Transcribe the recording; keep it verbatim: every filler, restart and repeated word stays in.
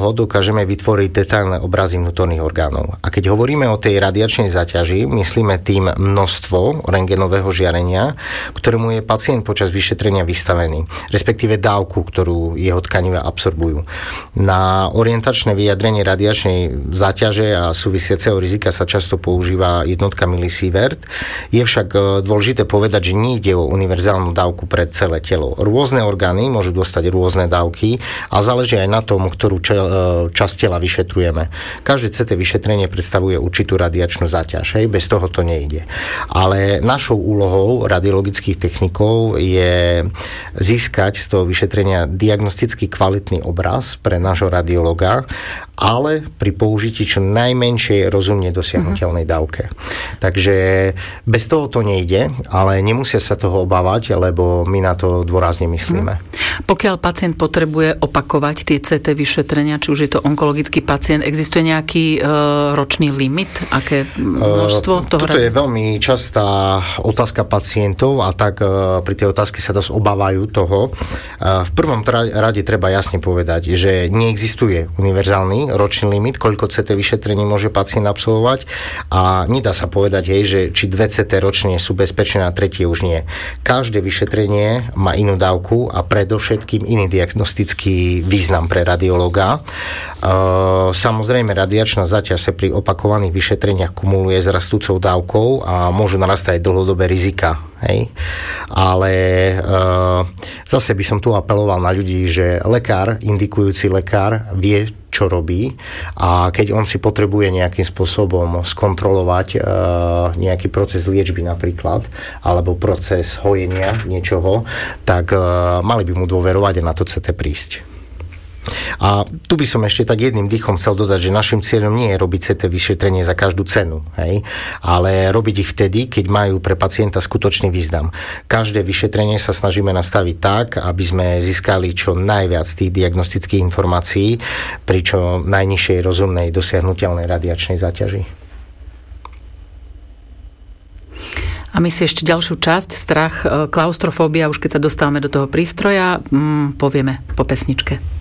toho dokážeme vytvoriť detailné obrazy vnútorných orgánov. A keď hovoríme o tej radiačnej záťaži, myslíme tým množstvo rentgenového žiarenia, ktorému je pacient počas vyšetrenia vystavený, respektíve dávku, ktorú jeho tkaniva absorbujú. Na orientačné vyjadrenie radiačnej záťaže a súvisiaceho rizika sa často používa jednotka milisievert. Je však dôležité povedať, že nejde o univerzálnu dávku pre celé telo. Rôzne orgány môžu dostať rôzne dávky a záleží aj na tom, ktorú časť tela vyšetrujeme. Každé cé té vyšetrenie predstavuje určitú radiačnú záťaž, hej? Bez toho to nejde. Ale našou úlohou radiologických technikov je získať z toho vyšetrenia diagnosticky kvalitný obraz pre nášho radiologa, ale pri použití čo najmenšej rozumne dosiahnuteľnej dávke. Takže bez toho to nejde, ale nemusia sa toho obávať, lebo my na to dôrazne myslíme. Hmm. Pokiaľ pacient potrebuje opakovať tie cé té vyšetrenia, či už je to onkologický pacient, existuje nejaký e, ročný limit? Aké množstvo toho? Toto je veľmi častá otázka pacientov a tak e, pri tej otázke sa dosť obávajú toho. E, v prvom tra- rade treba jasne povedať, že neexistuje univerzálny ročný limit, koľko cé té vyšetrení môže pacient absolvovať a nedá sa povedať, hej, že či dve cé té ročne sú bezpečné a tretie už nie. Každé vyšetrenie má inú dávku a predovšetkým iný diagnostický význam pre radiológa. E, samozrejme, radiačná záťaž sa pri opakovaných vyšetreniach kumuluje s rastúcou dávkou a môžu narastať dlhodobé rizika. Hej. Ale e, zase by som tu apeloval na ľudí, že lekár, indikujúci lekár vie, čo robí a keď on si potrebuje nejakým spôsobom skontrolovať e, nejaký proces liečby napríklad, alebo proces hojenia niečoho, tak e, mali by mu dôverovať a na to cé té prísť. A tu by som ešte tak jedným dýchom chcel dodať, že našim cieľom nie je robiť cé té vyšetrenie za každú cenu, hej? Ale robiť ich vtedy, keď majú pre pacienta skutočný význam. Každé vyšetrenie sa snažíme nastaviť tak, aby sme získali čo najviac tých diagnostických informácií pri čo najnižšej rozumnej dosiahnuteľnej radiačnej záťaži. A my si ešte ďalšiu časť, strach, klaustrofóbia, už keď sa dostávame do toho prístroja, mm, povieme po pesničke.